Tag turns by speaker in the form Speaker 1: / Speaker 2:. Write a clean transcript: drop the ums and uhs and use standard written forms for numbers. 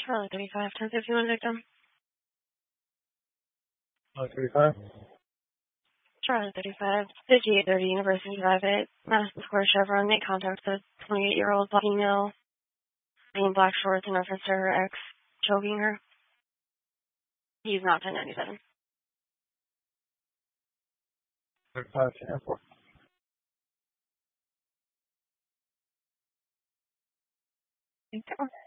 Speaker 1: Charlie 35, 1051 victim.
Speaker 2: 35.
Speaker 1: Charlie 35, 5830 University Drive at Madison Square Chevron. Make contact with a 28-year-old black female in black shorts in reference to her ex choking her. He's not 1097.
Speaker 2: 35 to airport.
Speaker 1: Okay.